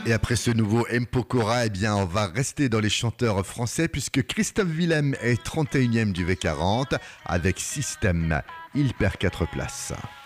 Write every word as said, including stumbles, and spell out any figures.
Et après ce nouveau M. Pokora, eh bien, on va rester dans les chanteurs français puisque Christophe Willem est trente et unième du V quarante avec Système. Il perd quatre places.